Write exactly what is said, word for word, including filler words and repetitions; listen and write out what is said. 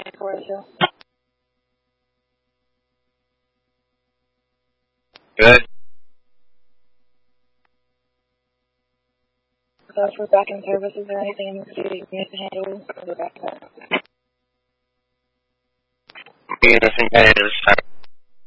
for it, too. Good. So for back-end services or anything you need to handle, we're back to that. Being a competitive site.